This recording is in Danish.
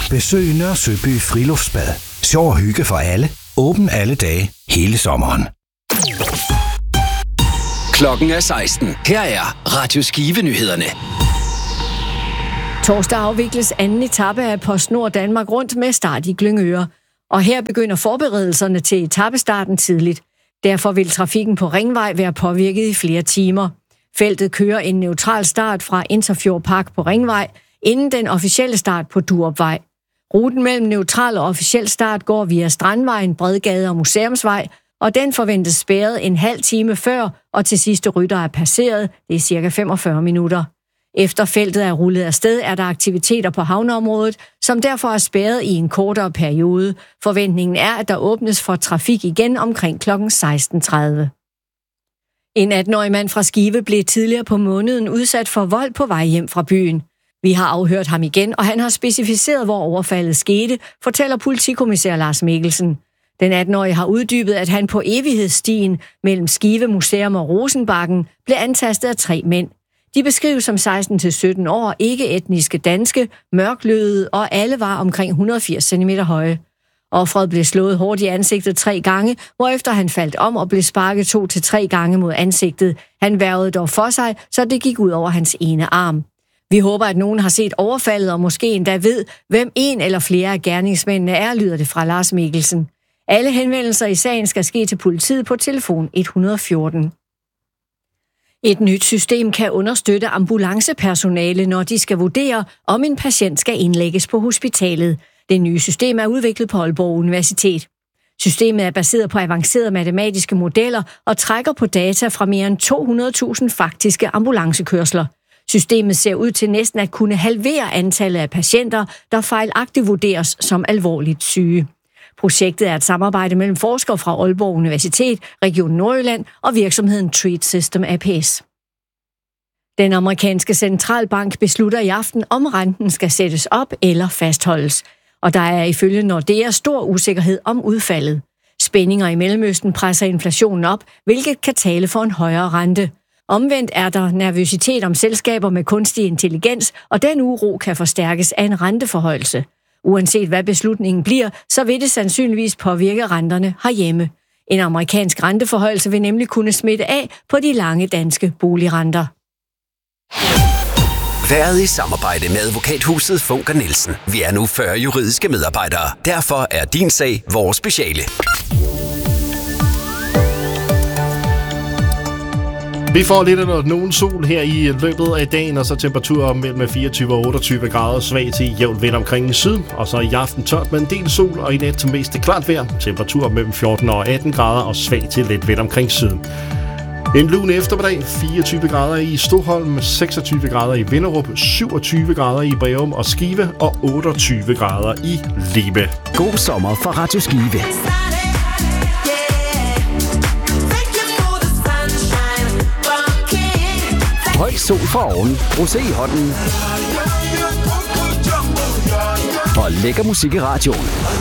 Besøg Nørre Søby Friluftsbad. Sjov og hygge for alle. Åben alle dage, hele sommeren. Klokken er 16. Her er Radio Skive-nyhederne. Torsdag afvikles anden etape af PostNord Danmark rundt med start i Glyngøre. Og her begynder forberedelserne til etapestarten tidligt. Derfor vil trafikken på Ringvej være påvirket i flere timer. Feltet kører en neutral start fra Interfjord Park på Ringvej, inden den officielle start på Durupvej. Ruten mellem neutral og officiel start går via Strandvejen, Bredgade og Museumsvej, og den forventes spærret en halv time før, og til sidste rytter er passeret, det er cirka 45 minutter. Efter feltet er rullet afsted, er der aktiviteter på havneområdet, som derfor er spærret i en kortere periode. Forventningen er, at der åbnes for trafik igen omkring kl. 16.30. En 18-årig mand fra Skive blev tidligere på måneden udsat for vold på vej hjem fra byen. Vi har afhørt ham igen, og han har specificeret, hvor overfaldet skete, fortæller politikommissær Lars Mikkelsen. Den 18-årige har uddybet, at han på evighedsstien mellem Skive Museum og Rosenbakken blev antastet af 3 mænd. De beskrives som 16-17 år, ikke etniske danske, mørkløde, og alle var omkring 180 cm høje. Offeret blev slået hårdt i ansigtet 3 gange, hvorefter han faldt om og blev sparket 2 til 3 gange mod ansigtet. Han værgede dog for sig, så det gik ud over hans ene arm. Vi håber, at nogen har set overfaldet og måske endda ved, hvem en eller flere af gerningsmændene er, lyder det fra Lars Mikkelsen. Alle henvendelser i sagen skal ske til politiet på telefon 114. Et nyt system kan understøtte ambulancepersonale, når de skal vurdere, om en patient skal indlægges på hospitalet. Det nye system er udviklet på Aalborg Universitet. Systemet er baseret på avancerede matematiske modeller og trækker på data fra mere end 200.000 faktiske ambulancekørsler. Systemet ser ud til næsten at kunne halvere antallet af patienter, der fejlagtigt vurderes som alvorligt syge. Projektet er et samarbejde mellem forskere fra Aalborg Universitet, Region Nordjylland og virksomheden Treat System ApS. Den amerikanske centralbank beslutter i aften, om renten skal sættes op eller fastholdes. Og der er ifølge Nordea stor usikkerhed om udfaldet. Spændinger i Mellemøsten presser inflationen op, hvilket kan tale for en højere rente. Omvendt er der nervøsitet om selskaber med kunstig intelligens, og den uro kan forstærkes af en renteforhøjelse. Uanset hvad beslutningen bliver, så vil det sandsynligvis påvirke renterne herhjemme. En amerikansk renteforhøjelse vil nemlig kunne smitte af på de lange danske boligrenter. Været i samarbejde med advokathuset Funker Nielsen. Vi er nu 40 juridiske medarbejdere. Derfor er din sag vores speciale. Vi får lidt af nogen sol her i løbet af dagen, og så temperaturer mellem 24 og 28 grader, svag til jævn vind omkring i syd, og så i aften tørt med en del sol, og i nat til mest klart vejr, temperaturer mellem 14 og 18 grader, og svag til let vind omkring syden. En lun eftermiddag, 24 grader i Stoholm, 26 grader i Vinderup, 27 grader i Breum og Skive, og 28 grader i Libe. God sommer fra Radio Skive. Høj sol for oven, rosé i hånden og lækker musik i radioen.